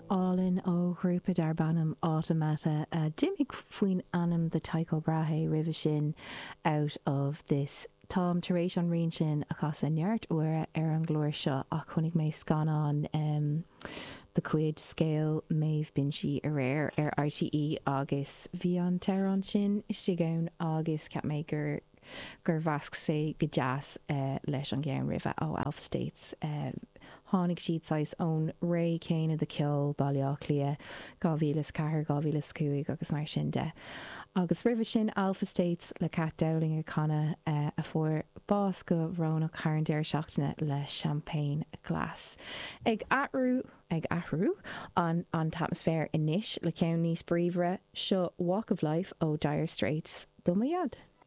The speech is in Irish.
Álinn ó grúpa darbanam automata dimig faoin anam the Tycho Brahe river sin out of this Tom taréis an rion sin a casa neart uaire ar an glóir seo a chunig mé scanán the cuid scale méh bin si a réir ar RTE agus bhí an terán sin istigán agus cap mé gur bhasc sé go jazz leis an gceann rifa ó Alpha States tháinig siad sais ón ré céine de ceol bailíoch lia 2004 2005 agus mar sin de agus rih sin Alpha States le cat dowling a canna a fuair bás go bhrónach cairndéir seachtaine le champagne glas ag athrú an atmosfér inis le ceann níos bríomhre seo Walk of Life ó Dire Straits do maiad.